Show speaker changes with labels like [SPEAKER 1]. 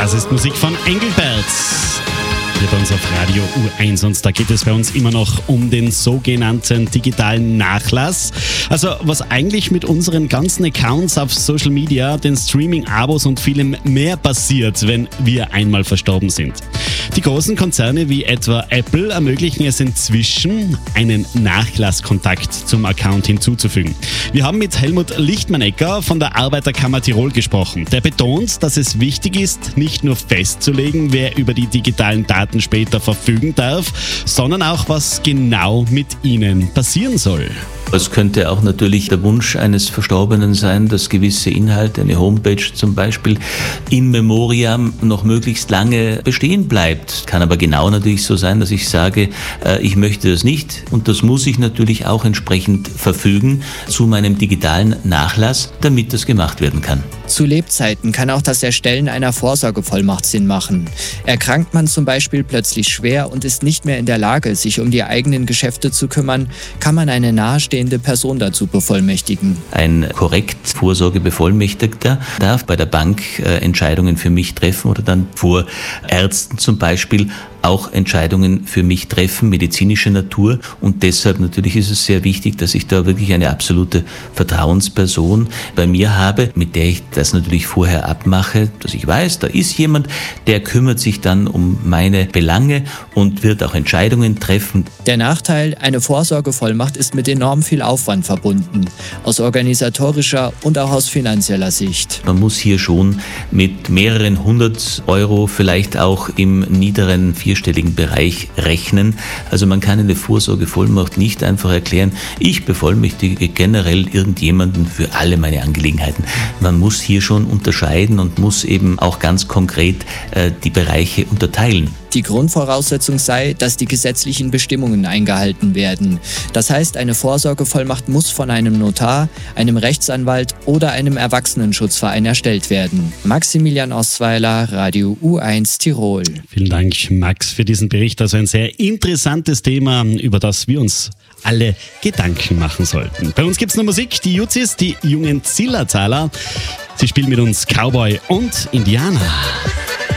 [SPEAKER 1] Das ist Musik von Engelbert. Hier bei uns auf Radio U1 und da geht es bei uns immer noch um den sogenannten digitalen Nachlass. Also was eigentlich mit unseren ganzen Accounts auf Social Media, den Streaming-Abos und vielem mehr passiert, wenn wir einmal verstorben sind. Die großen Konzerne wie etwa Apple ermöglichen es inzwischen, einen Nachlasskontakt zum Account hinzuzufügen. Wir haben mit Helmut Lichtmann-Ecker von der Arbeiterkammer Tirol gesprochen. Der betont, dass es wichtig ist, nicht nur festzulegen, wer über die digitalen Daten später verfügen darf, sondern auch, was genau mit ihnen passieren soll.
[SPEAKER 2] Es könnte auch natürlich der Wunsch eines Verstorbenen sein, dass gewisse Inhalte, eine Homepage zum Beispiel, in Memoriam noch möglichst lange bestehen bleibt. Kann aber genau natürlich so sein, dass ich sage, ich möchte das nicht und das muss ich natürlich auch entsprechend verfügen zu meinem digitalen Nachlass, damit das gemacht werden kann.
[SPEAKER 3] Zu Lebzeiten kann auch das Erstellen einer Vorsorgevollmacht Sinn machen. Erkrankt man zum Beispiel plötzlich schwer und ist nicht mehr in der Lage, sich um die eigenen Geschäfte zu kümmern, kann man eine nahestehende Person dazu bevollmächtigen.
[SPEAKER 2] Ein korrekt Vorsorgebevollmächtigter darf bei der Bank Entscheidungen für mich treffen oder dann vor Ärzten zum Beispiel auch Entscheidungen für mich treffen, medizinischer Natur. Und deshalb natürlich ist es sehr wichtig, dass ich da wirklich eine absolute Vertrauensperson bei mir habe, mit der ich das natürlich vorher abmache, dass ich weiß, da ist jemand, der kümmert sich dann um meine Belange und wird auch Entscheidungen treffen.
[SPEAKER 3] Der Nachteil, eine Vorsorgevollmacht ist mit enorm viel Aufwand verbunden, aus organisatorischer und auch aus finanzieller Sicht.
[SPEAKER 2] Man muss hier schon mit mehreren 100 Euro, vielleicht auch im niederen vierstelligen Bereich rechnen. Also man kann eine Vorsorgevollmacht nicht einfach erklären, ich bevollmächtige generell irgendjemanden für alle meine Angelegenheiten. Man muss hier schon unterscheiden und muss eben auch ganz konkret die Bereiche unterteilen.
[SPEAKER 3] Die Grundvoraussetzung sei, dass die gesetzlichen Bestimmungen eingehalten werden. Das heißt, eine Vorsorgevollmacht muss von einem Notar, einem Rechtsanwalt oder einem Erwachsenenschutzverein erstellt werden. Maximilian Osweiler, Radio U1 Tirol.
[SPEAKER 1] Vielen Dank, Max, für diesen Bericht. Also ein sehr interessantes Thema, über das wir uns alle Gedanken machen sollten. Bei uns gibt es noch Musik, die Juzis, die jungen Zillertaler. Sie spielen mit uns Cowboy und Indianer.